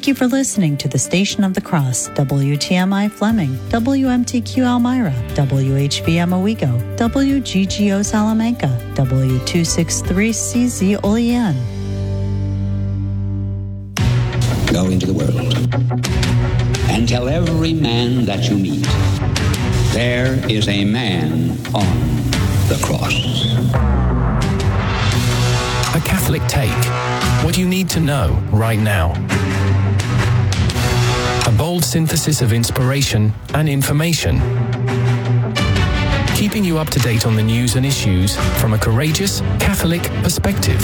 Thank you for listening to the Station of the Cross, WTMI Fleming, WMTQ Elmira, WHVM Owego, WGGO Salamanca, W263CZ Olean. Go into the world and tell every man that you meet, there is a man on the cross. A Catholic Take. What you need to know right now. A bold synthesis of inspiration and information. Keeping you up to date on the news and issues from a courageous Catholic perspective.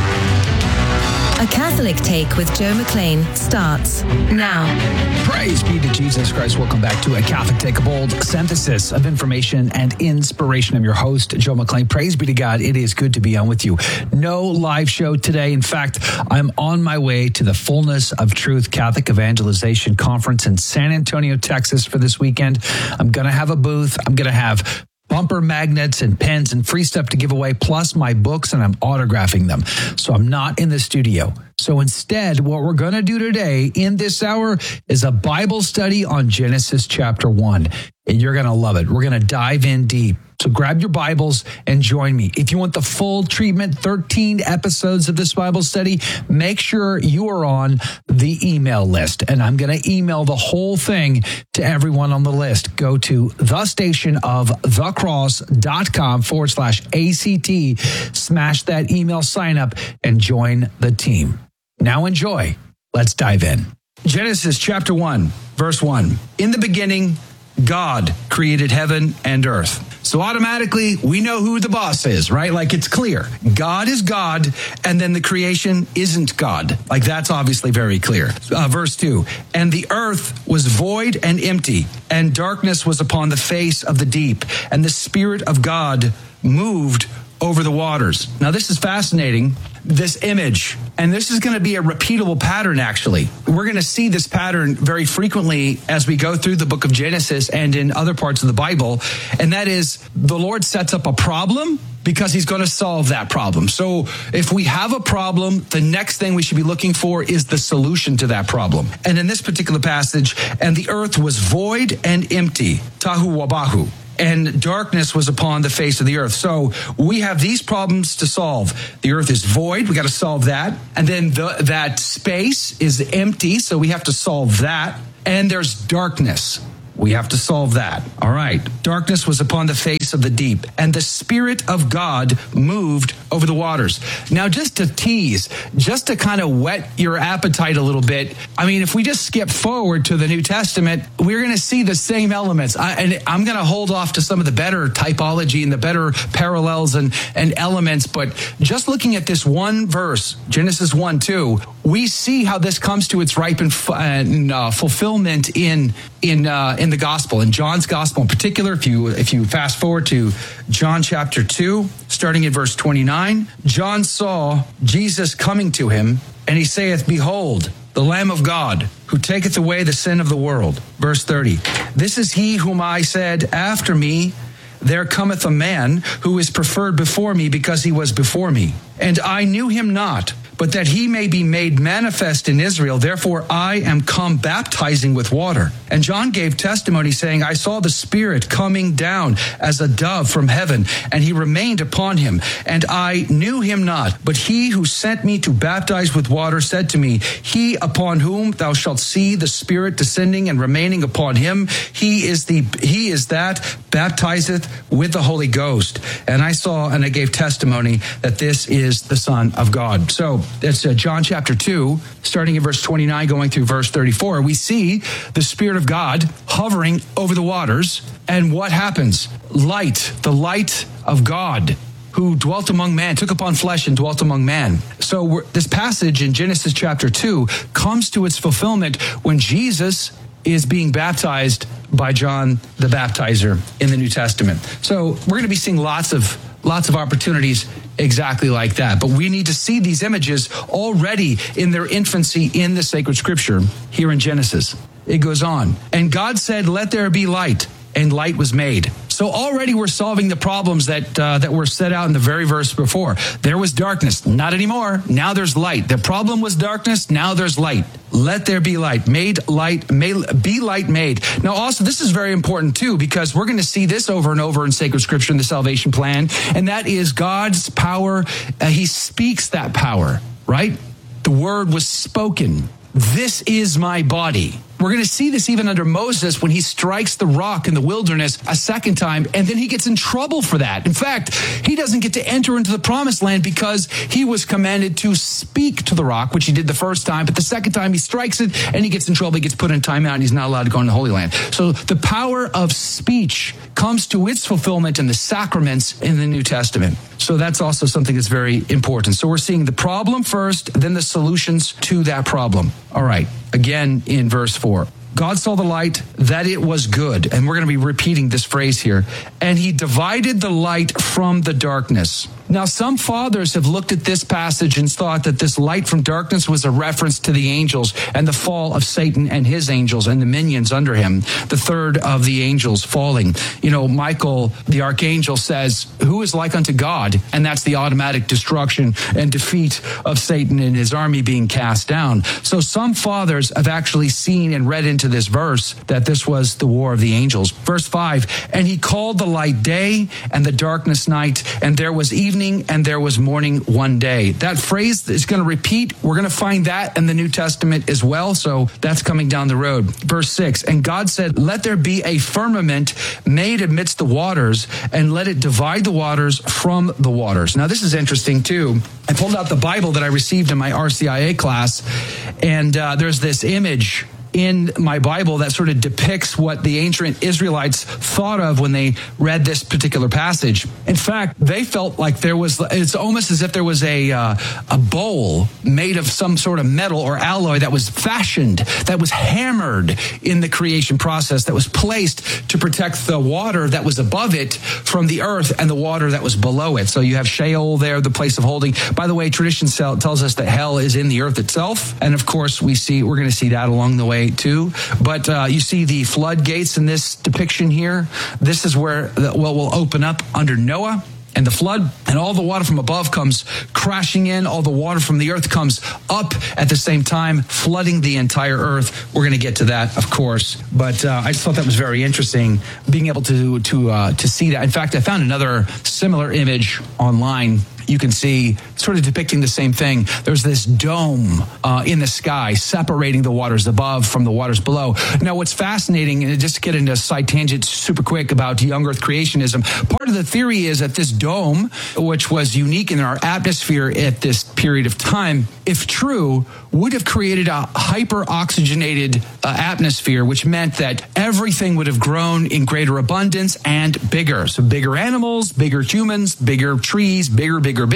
A Catholic Take with Joe McLean starts now. Praise be to Jesus Christ. Welcome back to A Catholic Take, a bold synthesis of information and inspiration. I'm your host, Joe McLean. Praise be to God. It is good to be on with you. No live show today. In fact, I'm on my way to the Fullness of Truth Catholic Evangelization Conference in San Antonio, Texas for this weekend. I'm going to have a booth. I'm going to have bumper magnets and pens and free stuff to give away, plus my books, and I'm autographing them. So I'm not in the studio. So instead, what we're going to do today in this hour is a Bible study on Genesis chapter 1. And you're going to love it. We're going to dive in deep. So grab your Bibles and join me. If you want the full treatment, 13 episodes of this Bible study, make sure you are on the email list. And I'm going to email the whole thing to everyone on the list. Go to thestationofthecross.com/ACT, smash that email sign up, and join the team. Now enjoy. Let's dive in. Genesis chapter 1, verse 1. In the beginning, God created heaven and earth. So automatically, we know who the boss is, right? Like, it's clear. God is God, and then the creation isn't God. Like, that's obviously very clear. Verse 2, and the earth was void and empty, and darkness was upon the face of the deep, and the Spirit of God moved over the waters. Now, this is fascinating, this image, and this is going to be a repeatable pattern, actually. We're going to see this pattern very frequently as we go through the book of Genesis and in other parts of the Bible, and that is the Lord sets up a problem because he's going to solve that problem. So if we have a problem, the next thing we should be looking for is the solution to that problem. And in this particular passage, and the earth was void and empty, tahu wabahu, and darkness was upon the face of the earth. So we have these problems to solve. The earth is void. We got to solve that. And then that space is empty. So we have to solve that. And there's darkness. We have to solve that. All right. Darkness was upon the face of the deep, and the Spirit of God moved over the waters. Now, just to tease, just to kind of whet your appetite a little bit, I mean, if we just skip forward to the New Testament, we're going to see the same elements. And I'm going to hold off to some of the better typology and the better parallels and elements, but just looking at this one verse, Genesis 1:2, we see how this comes to its ripe and fulfillment in the gospel, in John's gospel in particular. If you fast forward to John chapter 2, starting at verse 29, John saw Jesus coming to him, and he saith, Behold, the Lamb of God, who taketh away the sin of the world. Verse 30, this is he whom I said, after me there cometh a man who is preferred before me, because he was before me. And I knew him not, but that he may be made manifest in Israel. Therefore I am come baptizing with water. And John gave testimony, saying, I saw the Spirit coming down as a dove from heaven, and he remained upon him. And I knew him not, but he who sent me to baptize with water said to me, He upon whom thou shalt see the Spirit descending and remaining upon him, he is that baptizeth with the Holy Ghost. And I saw, and I gave testimony that this is the Son of God. So that's John chapter 2, starting in verse 29, going through verse 34. We see the Spirit of God hovering over the waters. And what happens? Light, the light of God, who dwelt among man, took upon flesh and dwelt among man. So this passage in Genesis chapter 2 comes to its fulfillment when Jesus is being baptized by John the Baptizer in the New Testament. So we're going to be seeing lots of opportunities exactly like that. But we need to see these images already in their infancy in the sacred scripture here in Genesis. It goes on. And God said, let there be light. And light was made. So already we're solving the problems that were set out in the very verse before. There was darkness. Not anymore. Now there's light. The problem was darkness. Now there's light. let there be light. Be light made. Now also, this is very important too, because we're going to see this over and over in sacred scripture in the salvation plan, and that is God's power. He speaks that power, right? The word was spoken. This is my body. We're going to see this even under Moses when he strikes the rock in the wilderness a second time, and then he gets in trouble for that. In fact, he doesn't get to enter into the promised land because he was commanded to speak to the rock, which he did the first time, but the second time he strikes it and he gets in trouble. He gets put in timeout and he's not allowed to go into the Holy Land. So the power of speech comes to its fulfillment in the sacraments in the New Testament. So that's also something that's very important. So we're seeing the problem first, then the solutions to that problem. All right. Again, in verse 4, God saw the light, that it was good. And we're going to be repeating this phrase here. And he divided the light from the darkness. Now, some fathers have looked at this passage and thought that this light from darkness was a reference to the angels and the fall of Satan and his angels and the minions under him, the third of the angels falling. You know, Michael, the archangel, says, who is like unto God? And that's the automatic destruction and defeat of Satan and his army being cast down. So some fathers have actually seen and read into this verse that this was the war of the angels. Verse 5, and he called the light day and the darkness night, and there was evening and there was morning one day. That phrase is going to repeat. We're going to find that in the New Testament as well. So that's coming down the road. Verse 6, and God said, let there be a firmament made amidst the waters, and let it divide the waters from the waters. Now, this is interesting too. I pulled out the Bible that I received in my RCIA class, and there's this image in my Bible that sort of depicts what the ancient Israelites thought of when they read this particular passage. In fact, they felt like it's almost as if there was a bowl made of some sort of metal or alloy that was fashioned, that was hammered in the creation process, that was placed to protect the water that was above it from the earth and the water that was below it. So you have Sheol there, the place of holding. By the way, tradition tells us that hell is in the earth itself. And of course, we're going to see that along the way too. But you see the floodgates in this depiction here. This is where the well will open up under Noah and the flood, and all the water from above comes crashing in. All the water from the earth comes up at the same time, flooding the entire earth. We're going to get to that, of course. But I just thought that was very interesting, being able to see that. In fact, I found another similar image online. You can see sort of depicting the same thing. There's this dome in the sky separating the waters above from the waters below. Now, what's fascinating, and just to get into a side tangent super quick about young earth creationism, part of the theory is that this dome, which was unique in our atmosphere at this period of time, if true, would have created a hyper-oxygenated atmosphere, which meant that everything would have grown in greater abundance and bigger. So bigger animals, bigger humans, bigger trees, bigger.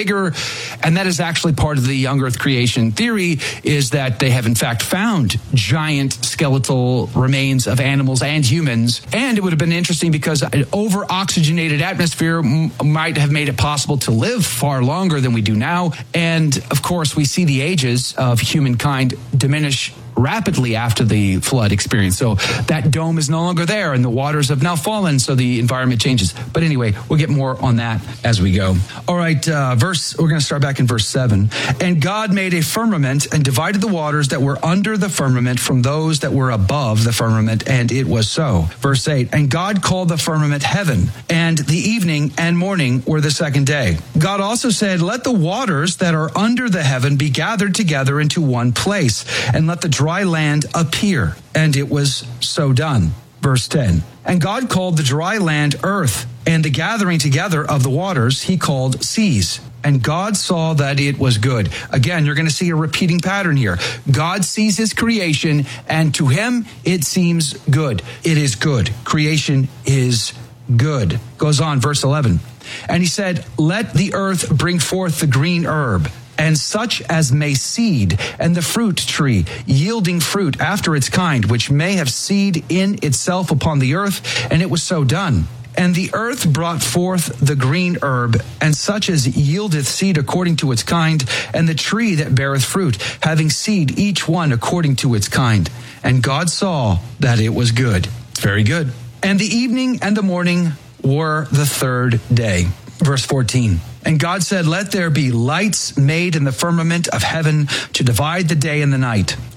And that is actually part of the young earth creation theory, is that they have in fact found giant skeletal remains of animals and humans. And it would have been interesting because an over-oxygenated atmosphere might have made it possible to live far longer than we do now. And of course, we see the ages of humankind diminish rapidly after the flood experience. So that dome is no longer there, and the waters have now fallen, so the environment changes. But anyway, we'll get more on that as we go. All right, we're going to start back in verse 7. And God made a firmament and divided the waters that were under the firmament from those that were above the firmament, and it was so. Verse 8, and God called the firmament heaven, and the evening and morning were the second day. God also said, let the waters that are under the heaven be gathered together into one place, and let the dry land appear. And it was so done. Verse 10, and God called the dry land earth, and the gathering together of the waters he called seas. And God saw that it was good. Again, you're going to see a repeating pattern here. God sees his creation, and to him it seems good. It is good. Creation is good. Goes on, verse 11. And he said, let the earth bring forth the green herb, and such as may seed, and the fruit tree, yielding fruit after its kind, which may have seed in itself upon the earth. And it was so done. And the earth brought forth the green herb, and such as yieldeth seed according to its kind, and the tree that beareth fruit, having seed each one according to its kind. And God saw that it was good. Very good. And the evening and the morning were the third day. Verse 14. And God said, let there be lights made in the firmament of heaven to divide the day and the night,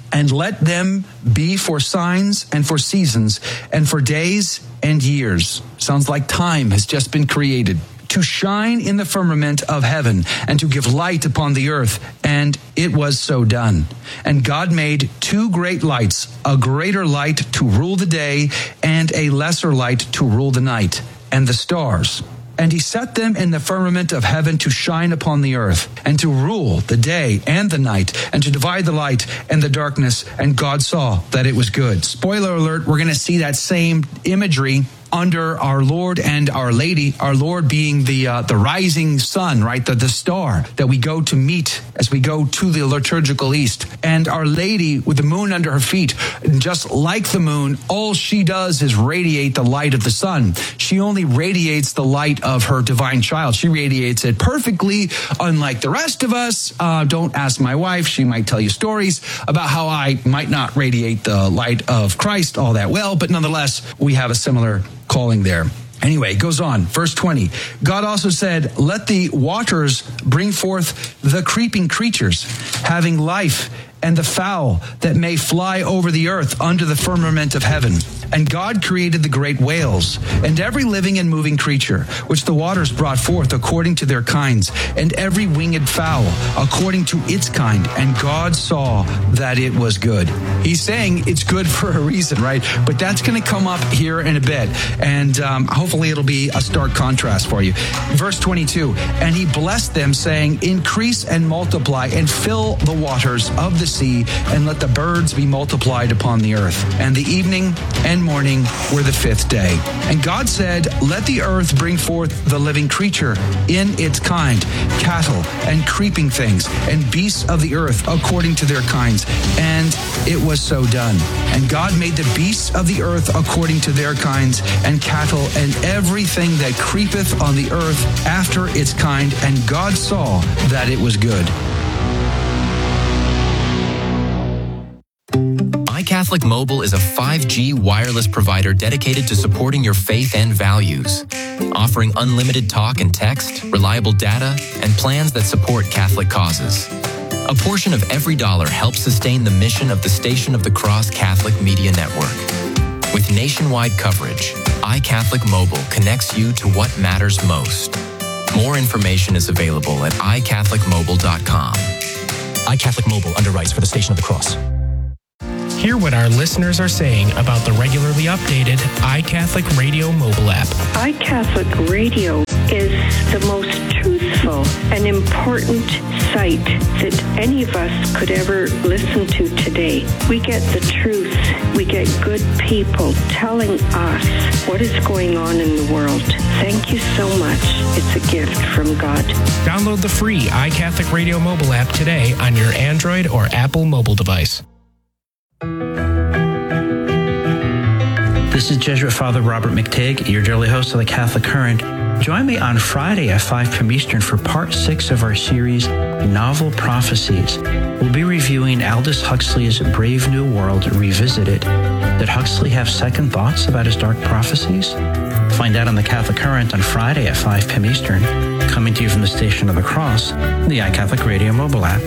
and let them be for signs and for seasons and for days and years. Sounds like time has just been created. To shine in the firmament of heaven and to give light upon the earth. And it was so done. And God made two great lights, a greater light to rule the day and a lesser light to rule the night, and the stars. And he set them in the firmament of heaven to shine upon the earth, and to rule the day and the night, and to divide the light and the darkness. And God saw that it was good. Spoiler alert, we're going to see that same imagery under our Lord and Our Lady, our Lord being the rising sun, right? The star that we go to meet as we go to the liturgical east. And Our Lady with the moon under her feet, just like the moon, all she does is radiate the light of the sun. She only radiates the light of her divine child. She radiates it perfectly, unlike the rest of us. Don't ask my wife. She might tell you stories about how I might not radiate the light of Christ all that well, but nonetheless, we have a similar calling there. Anyway, it goes on. Verse 20. God also said, let the waters bring forth the creeping creatures, having life, and the fowl that may fly over the earth under the firmament of heaven. And God created the great whales, and every living and moving creature, which the waters brought forth according to their kinds, and every winged fowl according to its kind. And God saw that it was good. He's saying it's good for a reason, right? But that's going to come up here in a bit. And hopefully it'll be a stark contrast for you. Verse 22, and he blessed them, saying, increase and multiply, and fill the waters of the sea, and let the birds be multiplied upon the earth. And the evening and morning were the fifth day. And God said, let the earth bring forth the living creature in its kind, cattle and creeping things, and beasts of the earth according to their kinds. And it was so done. And God made the beasts of the earth according to their kinds, and cattle, and everything that creepeth on the earth after its kind. And God saw that it was good. iCatholic Mobile is a 5G wireless provider dedicated to supporting your faith and values, offering unlimited talk and text, reliable data, and plans that support Catholic causes. A portion of every dollar helps sustain the mission of the Station of the Cross Catholic Media Network. With nationwide coverage, iCatholic Mobile connects you to what matters most. More information is available at iCatholicMobile.com. iCatholic Mobile underwrites for the Station of the Cross. Hear what our listeners are saying about the regularly updated iCatholic Radio mobile app. iCatholic Radio is the most truthful and important site that any of us could ever listen to today. We get the truth. We get good people telling us what is going on in the world. Thank you so much. It's a gift from God. Download the free iCatholic Radio mobile app today on your Android or Apple mobile device. This is Jesuit Father Robert McTigg, your daily host of the Catholic Current. Join me on Friday at 5 p.m. Eastern for part 6 of our series, Novel Prophecies. We'll be reviewing Aldous Huxley's Brave New World Revisited. Did Huxley have second thoughts about his dark prophecies? Find out on the Catholic Current on Friday at 5 p.m. Eastern, coming to you from the Station of the Cross, the iCatholic Radio mobile app.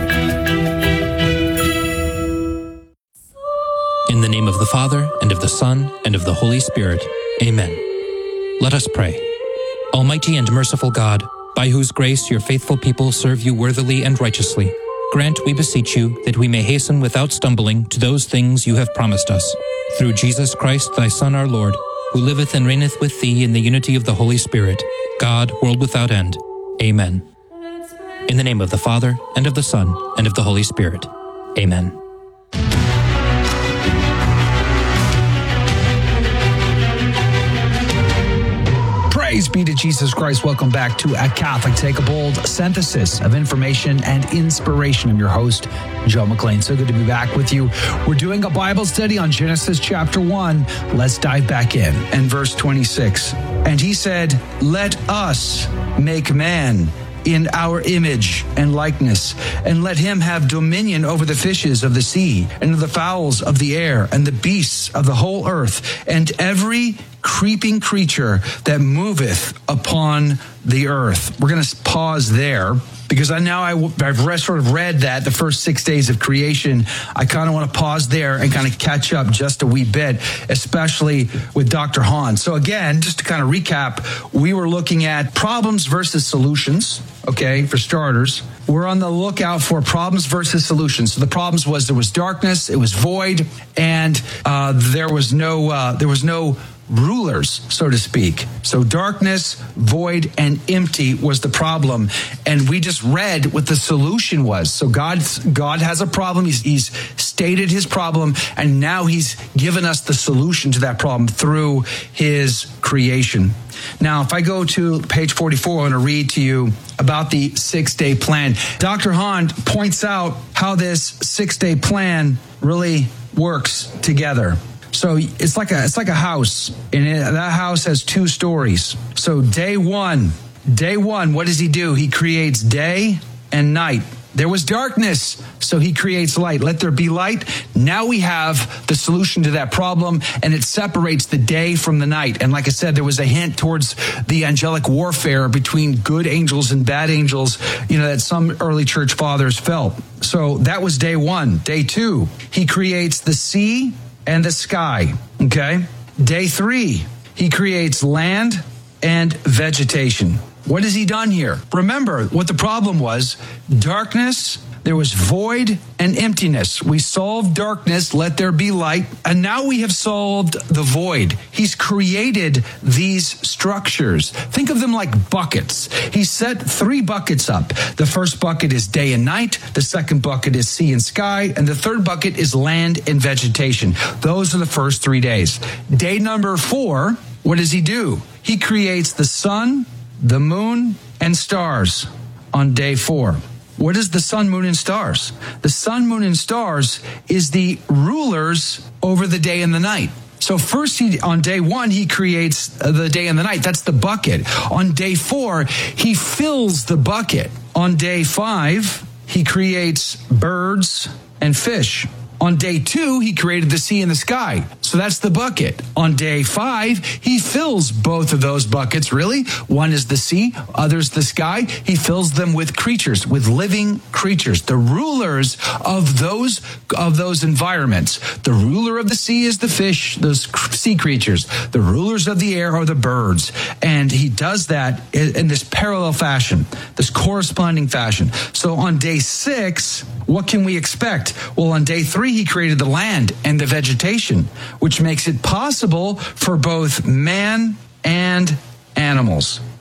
In the name of the Father, and of the Son, and of the Holy Spirit. Amen. Let us pray. Almighty and merciful God, by whose grace your faithful people serve you worthily and righteously, grant, we beseech you, that we may hasten without stumbling to those things you have promised us. Through Jesus Christ, thy Son, our Lord, who liveth and reigneth with thee in the unity of the Holy Spirit, God, world without end. Amen. In the name of the Father, and of the Son, and of the Holy Spirit. Amen. Praise be to Jesus Christ. Welcome back to A Catholic Take, a bold synthesis of information and inspiration. I'm your host, Joe McLean. So good to be back with you. We're doing a Bible study on Genesis chapter 1. Let's dive back in. And verse 26. And he said, let us make man in our image and likeness, and let him have dominion over the fishes of the sea, and the fowls of the air, and the beasts of the whole earth, and every creeping creature that moveth upon the earth. We're going to pause there because I've sort of read that the first 6 days of creation. I kind of want to pause there and kind of catch up just a wee bit, especially with Dr. Hahn. So again, just to kind of recap, we were looking at problems versus solutions. Okay, for starters, we're on the lookout for problems versus solutions. So the problems was there was darkness, it was void, and there was no rulers, so to speak. So darkness, void, and empty was the problem. And we just read what the solution was. So God has a problem. He's stated his problem, and now he's given us the solution to that problem through his creation. Now, if I go to page 44, I want to read to you about the 6-day plan. Dr. Hahn points out how this 6-day plan really works together. So it's like a house, and that house has 2 stories. So day one, what does he do? He creates day and night. There was darkness, so he creates light. Let there be light. Now we have the solution to that problem, and it separates the day from the night. And like I said, there was a hint towards the angelic warfare between good angels and bad angels, that some early church fathers felt. So that was day 1. Day 2, he creates the sea and the sky. Okay. Day 3, he creates land and vegetation. What has he done here? Remember what the problem was: darkness, there was void and emptiness. We solved darkness, let there be light, and now we have solved the void. He's created these structures. Think of them like buckets. He set 3 buckets up. The first bucket is day and night, the second bucket is sea and sky, and the third bucket is land and vegetation. Those are the first 3 days. Day number 4, what does he do? He creates the sun, the moon, and stars on day 4. What is the sun, moon, and stars? The sun, moon, and stars is the rulers over the day and the night. So first, on day 1, he creates the day and the night. That's the bucket. On day 4, he fills the bucket. On day 5, he creates birds and fish. On day 2, he created the sea and the sky. So that's the bucket. On day 5, he fills both of those buckets, really. One is the sea, other's the sky. He fills them with creatures, with living creatures, the rulers of those environments. The ruler of the sea is the fish, those sea creatures. The rulers of the air are the birds. And he does that in this parallel fashion, this corresponding fashion. So on day 6, what can we expect? Well, on day 3, he created the land and the vegetation, which makes it possible for both man and animals.